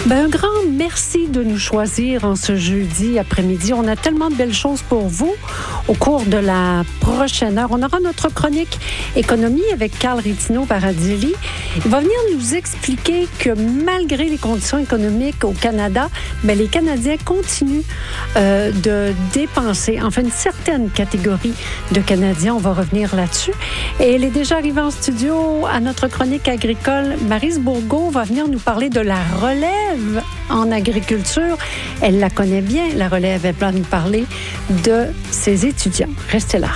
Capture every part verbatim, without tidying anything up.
Ben, un grand merci de nous choisir en ce jeudi après-midi. On a tellement de belles choses pour vous. Au cours de la prochaine heure, on aura notre chronique économie avec Carl Rittino-Paradilli. Il va venir nous expliquer que malgré les conditions économiques au Canada, ben, les Canadiens continuent euh, de dépenser. Enfin, une certaine catégorie de Canadiens, on va revenir là-dessus. Et elle est déjà arrivée en studio à notre chronique agricole. Maryse Bourgault va venir nous parler de la relève en agriculture. Elle la connaît bien, la relève. Elle va nous parler de ses étudiants. Restez là.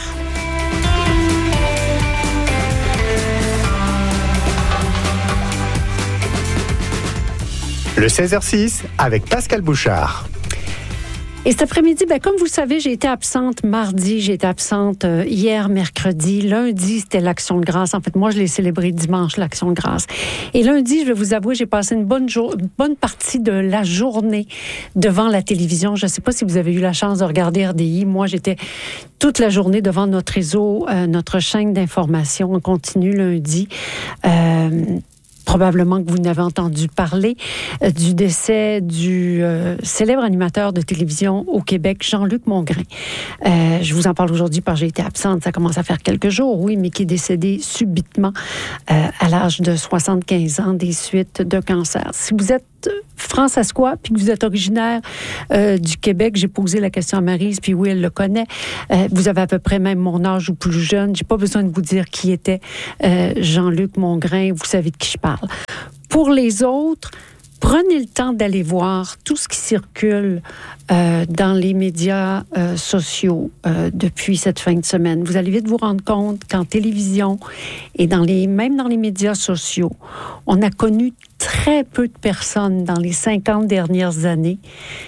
Le seize heures six avec Pascal Bouchard. Et cet après-midi, ben, comme vous le savez, j'ai été absente mardi, j'ai été absente euh, hier, mercredi. Lundi, c'était l'Action de grâce. En fait, moi, je l'ai célébré dimanche, l'Action de grâce. Et lundi, je vais vous avouer, j'ai passé une bonne, jour, une bonne partie de la journée devant la télévision. Je ne sais pas si vous avez eu la chance de regarder R D I. Moi, j'étais toute la journée devant notre réseau, euh, notre chaîne d'information. On continue lundi. Euh, Probablement que vous n'avez entendu parler euh, du décès du euh, célèbre animateur de télévision au Québec, Jean-Luc Mongrain. Euh, je vous en parle aujourd'hui parce que j'ai été absente, ça commence à faire quelques jours, oui, mais qui est décédé subitement euh, à l'âge de soixante-quinze ans des suites de cancer. Si vous êtes françaisquois, puis que vous êtes originaire euh, du Québec, j'ai posé la question à Maryse, puis oui, elle le connaît. Euh, vous avez à peu près même mon âge ou plus jeune. J'ai pas besoin de vous dire qui était euh, Jean-Luc Mongrain. Vous savez de qui je parle. Pour les autres, prenez le temps d'aller voir tout ce qui circule euh, dans les médias euh, sociaux euh, depuis cette fin de semaine. Vous allez vite vous rendre compte qu'en télévision et dans les, même dans les médias sociaux, on a connu très peu de personnes dans les cinquante dernières années,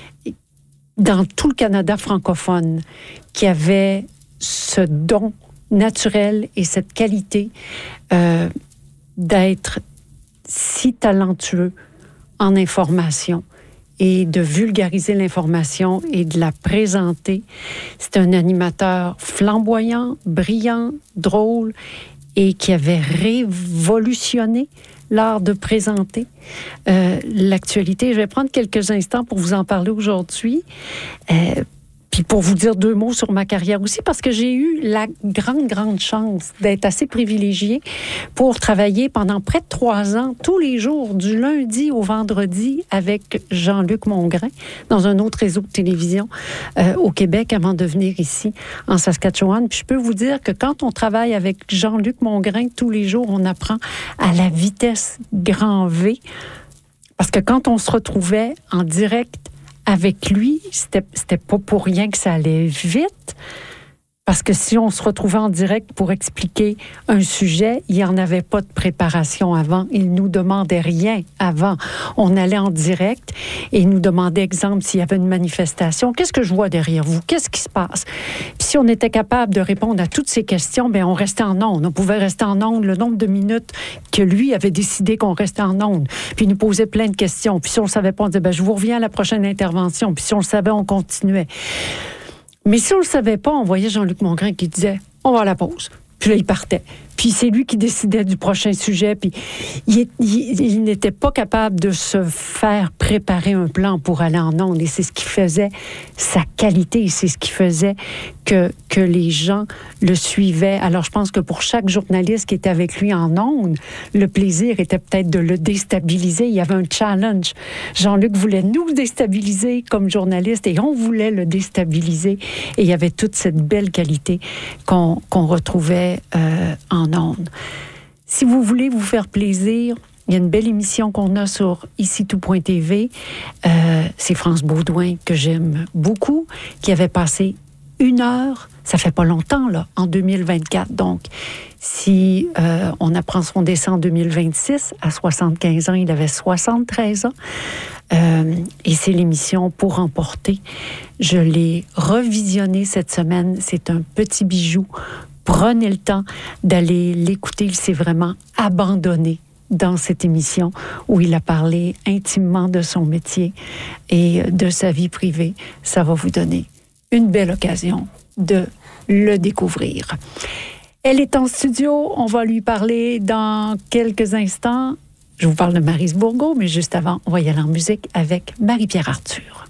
dans tout le Canada francophone, qui avaient ce don naturel et cette qualité euh, d'être si talentueux en information et de vulgariser l'information et de la présenter. C'est un animateur flamboyant, brillant, drôle et qui avait révolutionné l'art de présenter euh, l'actualité. Je vais prendre quelques instants pour vous en parler aujourd'hui. Euh, Puis pour vous dire deux mots sur ma carrière aussi, parce que j'ai eu la grande, grande chance d'être assez privilégiée pour travailler pendant près de trois ans, tous les jours, du lundi au vendredi, avec Jean-Luc Mongrain, dans un autre réseau de télévision euh, au Québec, avant de venir ici, en Saskatchewan. Puis je peux vous dire que quand on travaille avec Jean-Luc Mongrain tous les jours, on apprend à la vitesse grand V, parce que quand on se retrouvait en direct avec lui, c'était, c'était pas pour rien que ça allait vite, parce que si on se retrouvait en direct pour expliquer un sujet, il n'y en avait pas de préparation avant. Il nous demandait rien avant. On allait en direct et il nous demandait, exemple, s'il y avait une manifestation, qu'est-ce que je vois derrière vous? Qu'est-ce qui se passe? Puis si on était capable de répondre à toutes ces questions, bien, on restait en ondes. On pouvait rester en ondes le nombre de minutes que lui avait décidé qu'on restait en ondes. Puis il nous posait plein de questions. Puis si on ne le savait pas, on disait, bien, je vous reviens à la prochaine intervention. Puis si on le savait, on continuait. Mais si on ne le savait pas, on voyait Jean-Luc Mongrain qui disait « on va à la pause ». Puis là, il partait. Puis c'est lui qui décidait du prochain sujet. Puis il, il, il n'était pas capable de se faire préparer un plan pour aller en ondes. Et c'est ce qui faisait sa qualité. Et c'est ce qui faisait que, que les gens le suivaient. Alors, je pense que pour chaque journaliste qui était avec lui en ondes, le plaisir était peut-être de le déstabiliser. Il y avait un challenge. Jean-Luc voulait nous déstabiliser comme journaliste et on voulait le déstabiliser. Et il y avait toute cette belle qualité qu'on, qu'on retrouvait euh, en ondes. Si vous voulez vous faire plaisir, il y a une belle émission qu'on a sur ici tout point t v. Euh, c'est France Baudouin, que j'aime beaucoup, qui avait passé une heure, ça fait pas longtemps, là, en deux mille vingt-quatre. Donc, si euh, on apprend son décès en deux mille vingt-six, à soixante-quinze ans, il avait soixante-treize ans. Euh, et c'est l'émission Pour emporter. Je l'ai revisionné cette semaine. C'est un petit bijou. Prenez le temps d'aller l'écouter. Il s'est vraiment abandonné dans cette émission où il a parlé intimement de son métier et de sa vie privée. Ça va vous donner une belle occasion de le découvrir. Elle est en studio. On va lui parler dans quelques instants. Je vous parle de Maryse Bourgault, mais juste avant, on va y aller en musique avec Marie-Pierre Arthur.